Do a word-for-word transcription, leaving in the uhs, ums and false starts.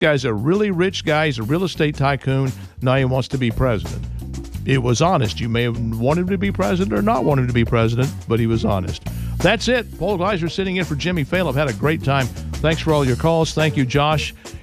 Guy's a really rich guy. He's a real estate tycoon. Now he wants to be president. It was honest. You may have wanted him to be president or not want him to be president, but he was honest. That's it. Paul Gleiser sitting in for Jimmy Fail. I've had a great time. Thanks for all your calls. Thank you, Josh.